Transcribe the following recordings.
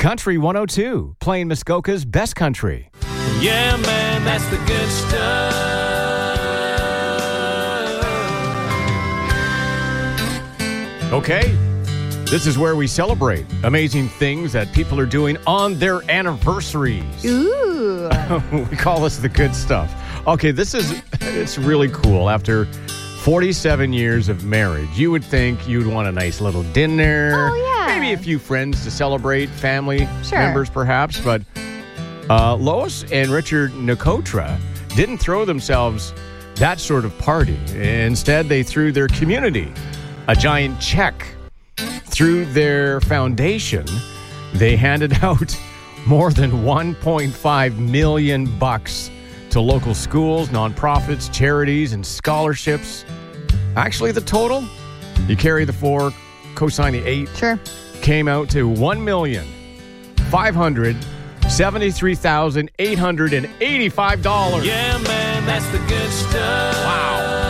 Country 102, playing Muskoka's best country. Yeah, man, that's the good stuff. Okay, this is where we celebrate amazing things that people are doing on their anniversaries. Ooh. We call this the good stuff. Okay, it's really cool. After 47 years of marriage, you would think you'd want a nice little dinner. Oh, yeah. Maybe a few friends to celebrate, family Sure. members perhaps. But Lois and Richard Nicotra didn't throw themselves that sort of party. Instead, they threw their community a giant check. Through their foundation, they handed out more than $1.5 million to local schools, nonprofits, charities, and scholarships. Actually, the total, you carry the 4, cosign the 8, Sure. came out to $1,573,885. Yeah, man, that's the good stuff. Wow.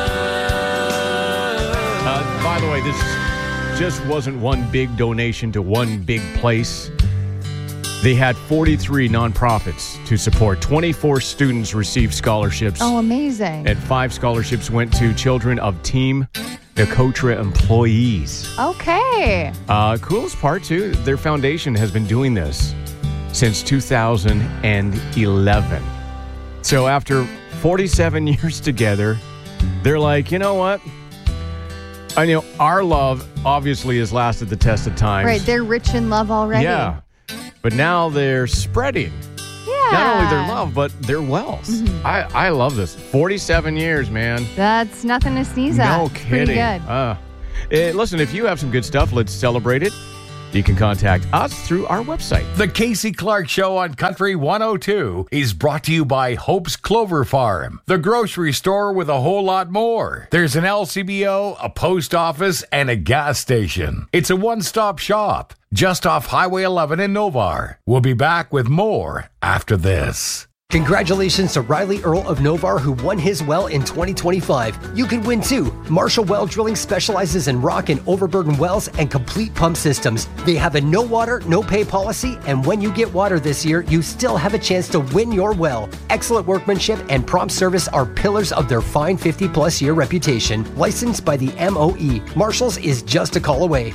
By the way, this just wasn't one big donation to one big place. They had 43 nonprofits to support. 24 students received scholarships. Oh, amazing. And 5 scholarships went to children of Team Nicotra employees. Okay. Coolest part, too, their foundation has been doing this since 2011. So after 47 years together, they're like, you know what? I know our love obviously has lasted the test of time. Right, they're rich in love already. Yeah. But now they're spreading Yeah. not only their love, but their wealth. Mm-hmm. I love this. 47 years, man. That's nothing to sneeze at. No It's pretty kidding. good. Listen, if you have some good stuff, let's celebrate it. You can contact us through our website. The Casey Clark Show on Country 102 is brought to you by Hope's Clover Farm, the grocery store with a whole lot more. There's an LCBO, a post office, and a gas station. It's a one-stop shop just off Highway 11 in Novar. We'll be back with more after this. Congratulations to Riley Earl of Novar, who won his well in 2025. You could win too. Marshall Well Drilling specializes in rock and overburden wells and complete pump systems. They have a no water, no pay policy, and when you get water this year, you still have a chance to win your well. Excellent workmanship and prompt service are pillars of their fine 50-plus year reputation. Licensed by the MOE, Marshall's is just a call away.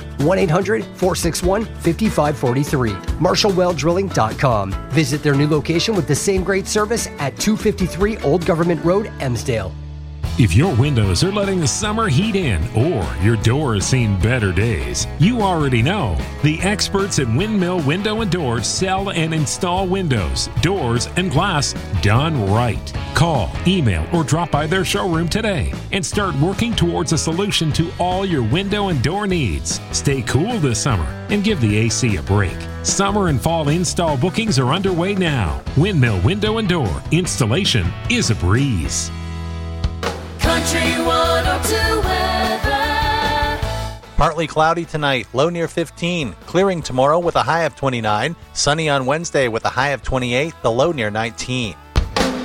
1-800-461-5543. MarshallWellDrilling.com. Visit their new location with the same great service at 253 Old Government Road, Emsdale. If your windows are letting the summer heat in or your door has seen better days, you already know. The experts at Windmill Window and Door sell and install windows, doors, and glass done right. Call, email, or drop by their showroom today and start working towards a solution to all your window and door needs. Stay cool this summer and give the AC a break. Summer and fall install bookings are underway now. Windmill Window and Door. Installation is a breeze. Country 102 weather. Partly cloudy tonight, low near 15. Clearing tomorrow with a high of 29. Sunny on Wednesday with a high of 28, the low near 19.